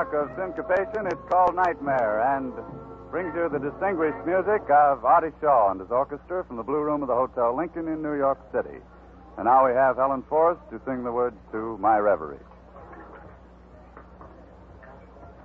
mark of syncopation, it's called Nightmare, and brings you the distinguished music of Artie Shaw and his orchestra from the Blue Room of the Hotel Lincoln in New York City. And now we have Helen Forrest to sing the words to My Reverie.